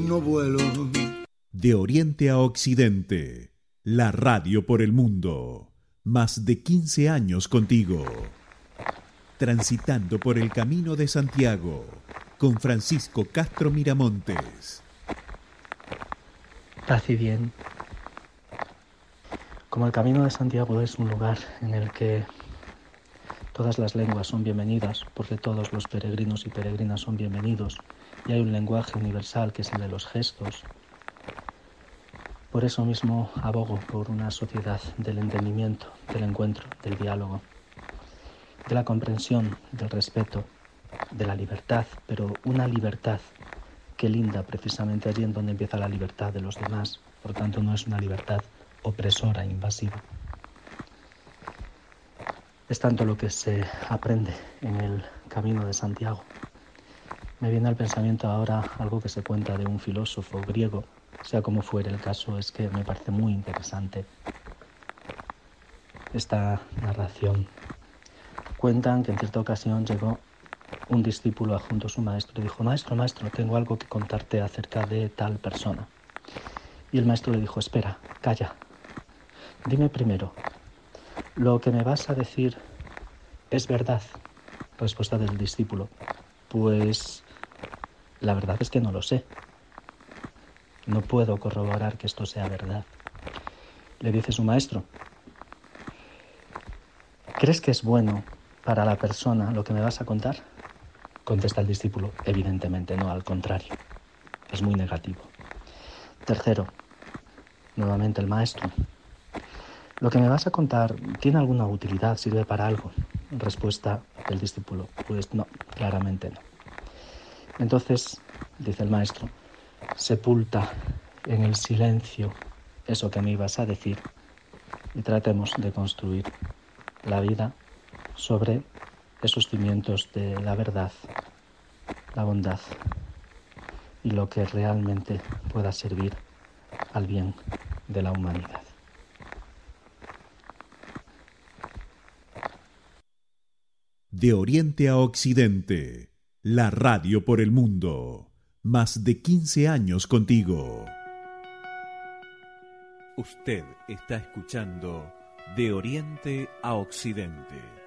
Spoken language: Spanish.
no vuelo. De Oriente a Occidente, la radio por el mundo. Más de 15 años contigo. Transitando por el Camino de Santiago, con Francisco Castro Miramontes. Paz y bien. Como el Camino de Santiago es un lugar en el que todas las lenguas son bienvenidas, porque todos los peregrinos y peregrinas son bienvenidos, y hay un lenguaje universal que es el de los gestos. Por eso mismo abogo por una sociedad del entendimiento, del encuentro, del diálogo, de la comprensión, del respeto, de la libertad, pero una libertad que linda precisamente allí en donde empieza la libertad de los demás. Por tanto, no es una libertad opresora, invasiva. Es tanto lo que se aprende en el Camino de Santiago. Me viene al pensamiento ahora algo que se cuenta de un filósofo griego. Sea como fuere el caso, es que me parece muy interesante esta narración. Cuentan que en cierta ocasión llegó un discípulo junto a su maestro y dijo: maestro, tengo algo que contarte acerca de tal persona. Y el maestro le dijo: espera, calla, dime primero, ¿lo que me vas a decir es verdad? Respuesta del discípulo: pues la verdad es que no lo sé. No puedo corroborar que esto sea verdad. Le dice su maestro: ¿crees que es bueno para la persona lo que me vas a contar? Contesta el discípulo: evidentemente no, al contrario, es muy negativo. Tercero, nuevamente el maestro: ¿lo que me vas a contar tiene alguna utilidad, sirve para algo? Respuesta del discípulo: pues no, claramente no. Entonces, dice el maestro, sepulta en el silencio eso que me ibas a decir y tratemos de construir la vida sobre esos cimientos de la verdad, la bondad y lo que realmente pueda servir al bien de la humanidad. De Oriente a Occidente, la radio por el mundo. Más de 15 años contigo. Usted está escuchando De Oriente a Occidente.